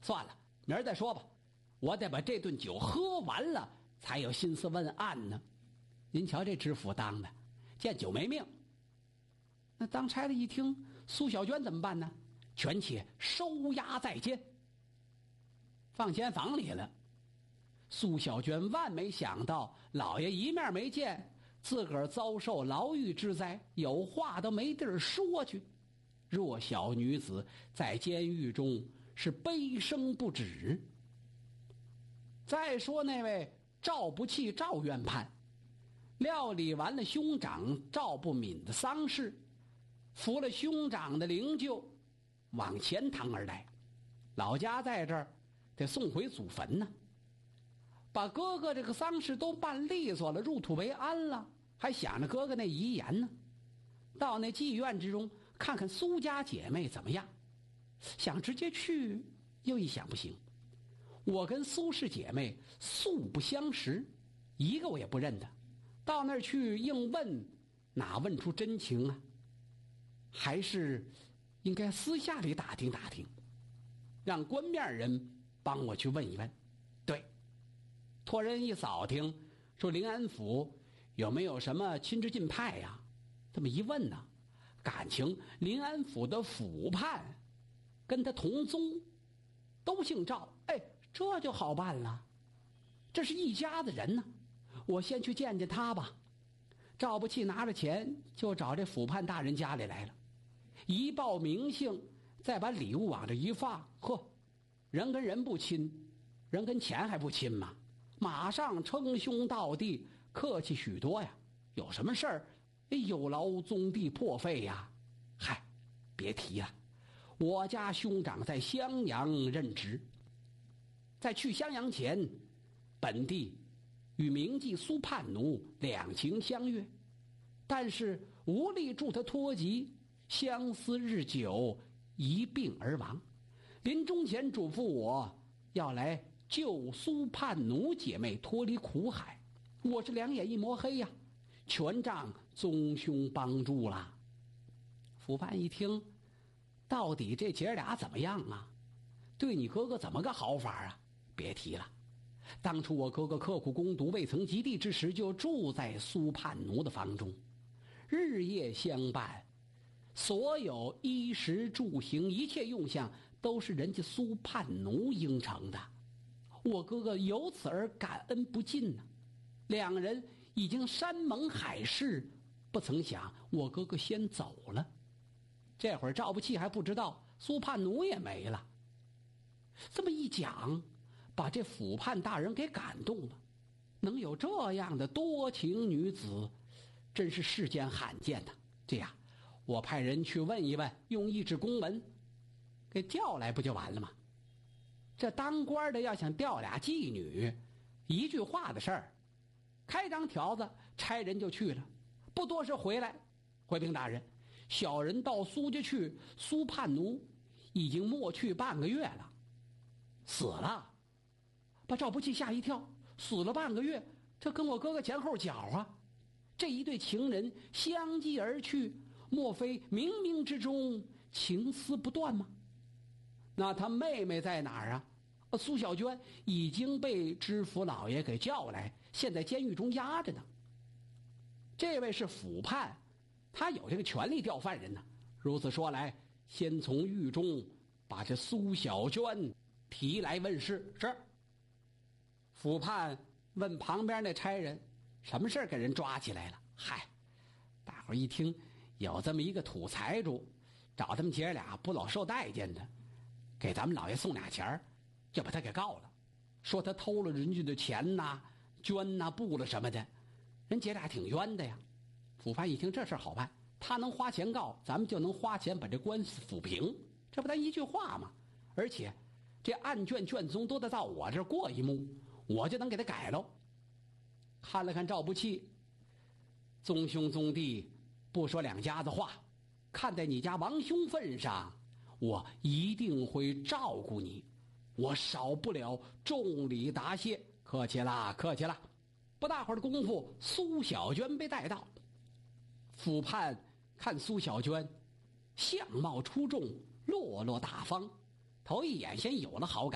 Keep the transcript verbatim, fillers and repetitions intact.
算了，明儿再说吧，我得把这顿酒喝完了才有心思问案呢。您瞧这知府当的，见酒没命。那当差的一听苏小娟怎么办呢？全且收押在监，放监房里了。苏小娟万没想到，老爷一面没见，自个儿遭受牢狱之灾，有话都没地儿说去。弱小女子在监狱中是悲声不止。再说那位赵不弃赵院判，料理完了兄长赵不敏的丧事，扶了兄长的灵柩往钱塘而来，老家在这儿得送回祖坟呢。把哥哥这个丧事都办利索了，入土为安了，还想着哥哥那遗言呢。到那妓院之中看看苏家姐妹怎么样，想直接去，又一想不行，我跟苏氏姐妹素不相识，一个我也不认得，到那儿去硬问，哪问出真情啊？还是应该私下里打听打听，让官面人帮我去问一问。对，托人一扫听，说临安府有没有什么亲之近派呀？这么一问呢，感情临安府的府判跟他同宗，都姓赵，哎，这就好办了，这是一家子人呢。我先去见见他吧。赵不弃拿着钱就找这府判大人家里来了，一报名姓，再把礼物往这一放，呵，人跟人不亲，人跟钱还不亲吗？马上称兄道弟，客气许多呀。有什么事儿，有劳宗弟破费呀。嗨，别提了，我家兄长在襄阳任职，在去襄阳前，本地与名妓苏判奴两情相悦，但是无力助他脱籍，相思日久，一病而亡。临终前嘱咐我要来救苏判奴姐妹脱离苦海，我是两眼一抹黑呀，全仗宗兄帮助了。府判一听，到底这姐俩怎么样啊？对你哥哥怎么个好法啊？别提了，当初我哥哥刻苦攻读，未曾及第之时，就住在苏判奴的房中，日夜相伴，所有衣食住行一切用项都是人家苏判奴应承的，我哥哥由此而感恩不尽呢、啊。两人已经山盟海誓，不曾想我哥哥先走了。这会儿赵不弃还不知道苏判奴也没了。这么一讲，把这府判大人给感动了。能有这样的多情女子，真是世间罕见的。这样，我派人去问一问，用一纸公文给调来不就完了吗？这当官的要想调俩妓女，一句话的事儿，开张条子，差人就去了，不多时回来，回禀大人，小人到苏家去，苏判奴已经没去半个月了，死了。把赵不弃吓一跳，死了半个月，这跟我哥哥前后脚啊！这一对情人相继而去，莫非冥冥之中情丝不断吗？那他妹妹在哪儿啊？苏小娟已经被知府老爷给叫来，现在监狱中压着呢。这位是府判，他有这个权力调犯人呢。如此说来，先从狱中把这苏小娟提来问事。是。府判问旁边那差人，什么事给人抓起来了？嗨，大伙一听有这么一个土财主，找他们姐俩不老受待见的，给咱们老爷送俩钱，就把他给告了，说他偷了人家的钱呐、捐呐、布了什么的，人姐俩挺冤的呀。府判一听这事好办，他能花钱告，咱们就能花钱把这官司抚平，这不咱一句话吗？而且这案卷卷宗都得到我这儿过一目，我就能给他改喽。看了看赵不弃，宗兄宗弟不说两家子话，看在你家王兄份上，我一定会照顾你，我少不了重礼答谢。客气啦，客气啦。不大会儿的功夫，苏小娟被带到。府判看苏小娟相貌出众，落落大方，头一眼先有了好感。